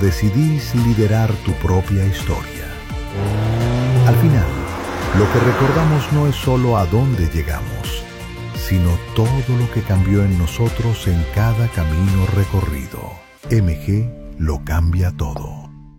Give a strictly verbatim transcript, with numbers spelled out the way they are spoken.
Decidís liderar tu propia historia. Al final, lo que recordamos no es solo a dónde llegamos, sino todo lo que cambió en nosotros en cada camino recorrido. M G lo cambia todo.